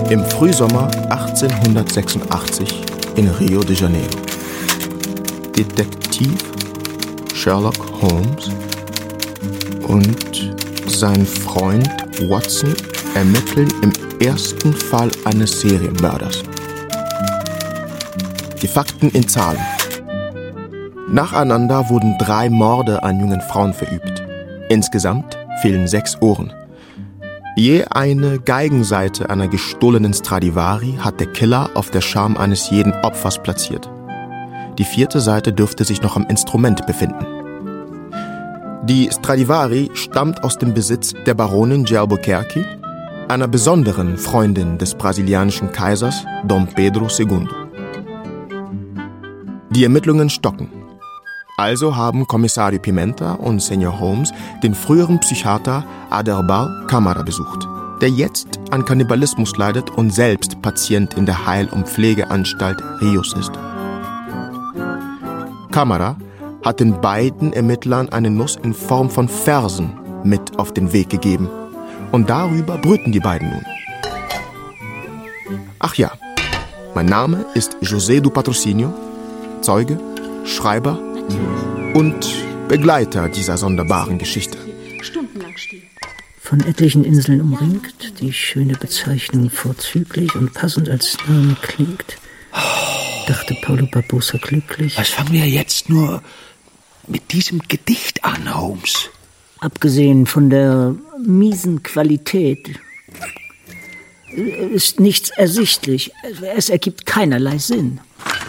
Im Frühsommer 1886 in Rio de Janeiro. Detektiv Sherlock Holmes und sein Freund Watson ermitteln im ersten Fall eines Serienmörders. Die Fakten in Zahlen. Nacheinander wurden 3 Morde an jungen Frauen verübt. Insgesamt fehlen 6 Ohren. Je eine Geigenseite einer gestohlenen Stradivari hat der Killer auf der Scham eines jeden Opfers platziert. Die 4. Seite dürfte sich noch am Instrument befinden. Die Stradivari stammt aus dem Besitz der Baronin de Albuquerque, einer besonderen Freundin des brasilianischen Kaisers Dom Pedro II. Die Ermittlungen stocken. Also haben Kommissario Pimenta und Senior Holmes den früheren Psychiater Adherbal Camara besucht, der jetzt an Kannibalismus leidet und selbst Patient in der Heil- und Pflegeanstalt Rios ist. Camara hat den beiden Ermittlern eine Nuss in Form von Versen mit auf den Weg gegeben. Und darüber brüten die beiden nun. Ach ja, mein Name ist José do Patrocínio, Zeuge, Schreiber und Begleiter dieser sonderbaren Geschichte. Stundenlang stehen. Von etlichen Inseln umringt, die schöne Bezeichnung vorzüglich und passend als Name klingt, dachte Paulo Barbosa glücklich. Was fangen wir jetzt nur mit diesem Gedicht an, Holmes? Abgesehen von der miesen Qualität ist nichts ersichtlich. Es ergibt keinerlei Sinn.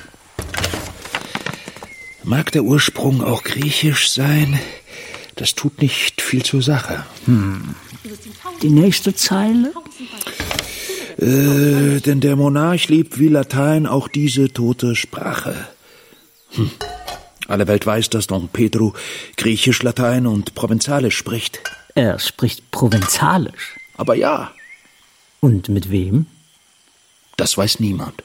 Mag der Ursprung auch griechisch sein, das tut nicht viel zur Sache. Die nächste Zeile? Denn der Monarch liebt wie Latein auch diese tote Sprache. Alle Welt weiß, dass Don Pedro Griechisch, Latein und Provenzalisch spricht. Er spricht Provenzalisch. Aber ja. Und mit wem? Das weiß niemand.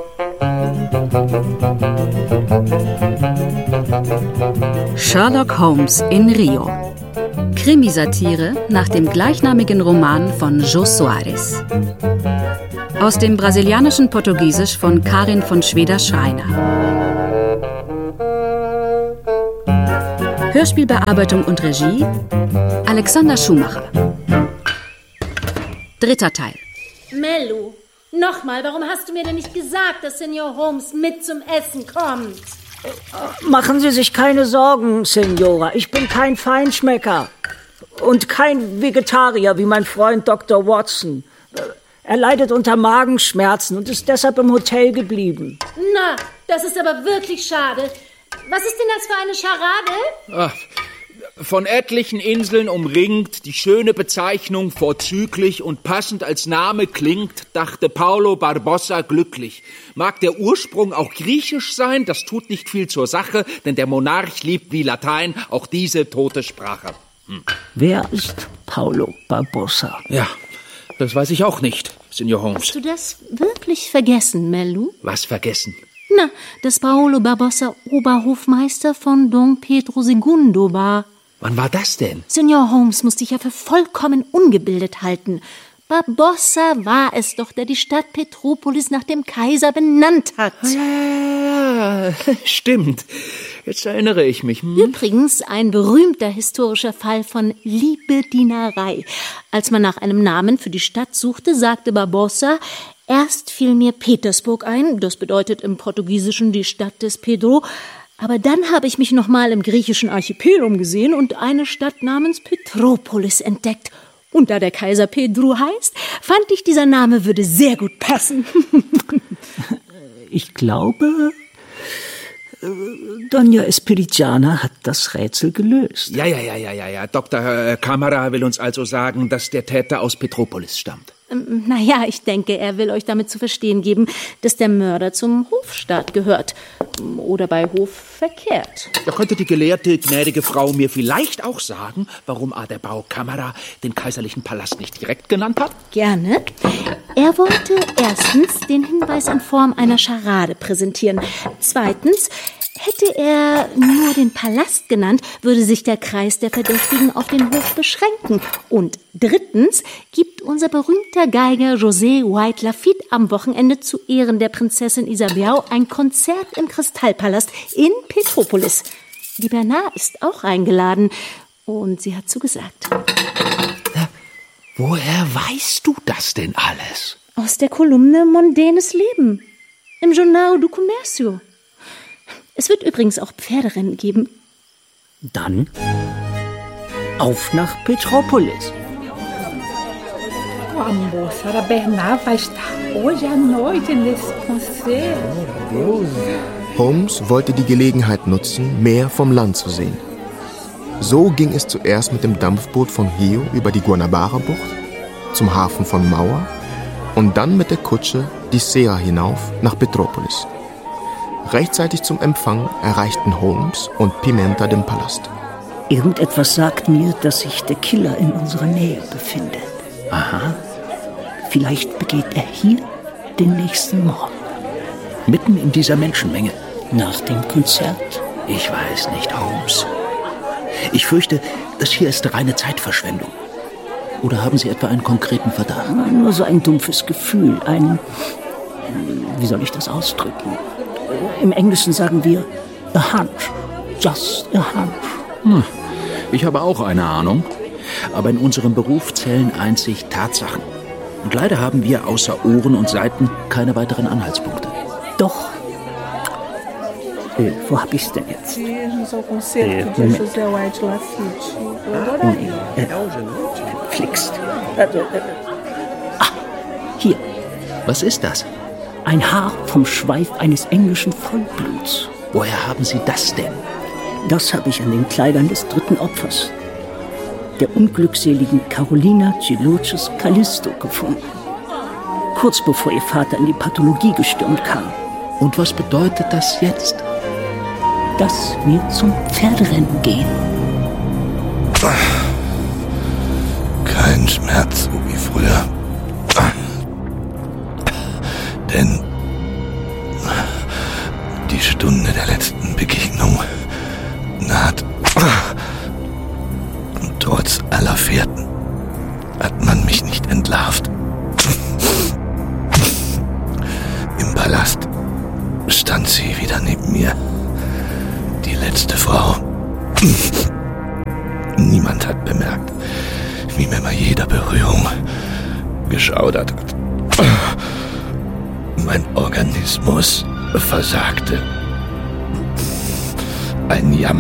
Sherlock Holmes in Rio. Krimisatire nach dem gleichnamigen Roman von Jô Soares. Aus dem brasilianischen Portugiesisch von Karin von Schweder-Schreiner. Hörspielbearbeitung und Regie Alexander Schumacher. 3. Teil. Mellu, nochmal, warum hast du mir denn nicht gesagt, dass Senior Holmes mit zum Essen kommt? Machen Sie sich keine Sorgen, Senora. Ich bin kein Feinschmecker. Und kein Vegetarier wie mein Freund Dr. Watson. Er leidet unter Magenschmerzen und ist deshalb im Hotel geblieben. Na, das ist aber wirklich schade. Was ist denn das für eine Scharade? Von etlichen Inseln umringt, die schöne Bezeichnung vorzüglich und passend als Name klingt, dachte Paulo Barbosa glücklich. Mag der Ursprung auch griechisch sein, das tut nicht viel zur Sache, denn der Monarch liebt wie Latein auch diese tote Sprache. Wer ist Paulo Barbosa? Ja, das weiß ich auch nicht, Senior Holmes. Hast du das wirklich vergessen, Mellu? Was vergessen? Na, dass Paulo Barbosa Oberhofmeister von Dom Pedro II war. Wann war das denn? Senior Holmes muss dich ja für vollkommen ungebildet halten. Barbosa war es doch, der die Stadt Petropolis nach dem Kaiser benannt hat. Ja, stimmt. Jetzt erinnere ich mich. Übrigens ein berühmter historischer Fall von Liebedienerei. Als man nach einem Namen für die Stadt suchte, sagte Barbosa: Erst fiel mir Petersburg ein, das bedeutet im Portugiesischen die Stadt des Pedro. Aber dann habe ich mich nochmal im griechischen Archipel umgesehen und eine Stadt namens Petropolis entdeckt. Und da der Kaiser Pedro heißt, fand ich, dieser Name würde sehr gut passen. Ich glaube, Doña Espiridiana hat das Rätsel gelöst. Ja. Dr. Camara will uns also sagen, dass der Täter aus Petropolis stammt. Naja, ich denke, er will euch damit zu verstehen geben, dass der Mörder zum Hofstaat gehört. Oder bei Hof verkehrt. Da könnte die gelehrte, gnädige Frau mir vielleicht auch sagen, warum Adherbal Camara den kaiserlichen Palast nicht direkt genannt hat? Gerne. Er wollte erstens den Hinweis in Form einer Scharade präsentieren. Zweitens, Hätte er nur den Palast genannt, würde sich der Kreis der Verdächtigen auf den Hof beschränken. Und drittens gibt unser berühmter Geiger José White Lafitte am Wochenende zu Ehren der Prinzessin Isabeau ein Konzert im Kristallpalast in Petropolis. Die Bernard ist auch eingeladen und sie hat zugesagt. Woher weißt du das denn alles? Aus der Kolumne Mondänes Leben im Jornal do Comércio. Es wird übrigens auch Pferderennen geben. Dann auf nach Petropolis. A moça da Bernard vai estar hoje à noite nesse concerto. Holmes wollte die Gelegenheit nutzen, mehr vom Land zu sehen. So ging es zuerst mit dem Dampfboot von Rio über die Guanabara-Bucht zum Hafen von Mauer und dann mit der Kutsche die Serra hinauf nach Petropolis. Rechtzeitig zum Empfang erreichten Holmes und Pimenta den Palast. Irgendetwas sagt mir, dass sich der Killer in unserer Nähe befindet. Aha. Vielleicht begeht er hier den nächsten Mord. Mitten in dieser Menschenmenge. Nach dem Konzert? Ich weiß nicht, Holmes. Ich fürchte, das hier ist reine Zeitverschwendung. Oder haben Sie etwa einen konkreten Verdacht? Nur so ein dumpfes Gefühl, wie soll ich das ausdrücken? Im Englischen sagen wir a hunch, just a hunch. Ich habe auch eine Ahnung. Aber in unserem Beruf zählen einzig Tatsachen. Und leider haben wir außer Ohren und Seiten keine weiteren Anhaltspunkte. Doch. Wo hab ich's denn jetzt? Flixt. Hier. Was ist das? Ein Haar vom Schweif eines englischen Vollbluts. Woher haben Sie das denn? Das habe ich an den Kleidern des dritten Opfers, der unglückseligen Carolina Geloches Callisto, gefunden. Kurz bevor ihr Vater in die Pathologie gestürmt kam. Und was bedeutet das jetzt? Dass wir zum Pferderennen gehen. Kein Schmerz, so wie früher. Denn die Stunde der letzten Begegnung naht. Und trotz aller Fährten hat man mich nicht entlarvt. Im Palast stand sie wieder neben mir. Die letzte Frau. Niemand hat bemerkt, wie mir bei jeder Berührung geschaudert hat. Mein Organismus versagte. Ein Jammer.